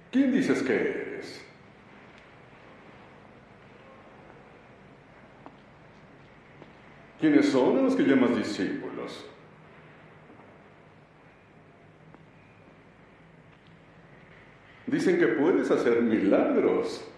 ¿Quién dices que eres? ¿Quiénes son a los que llamas discípulos? Dicen que puedes hacer milagros.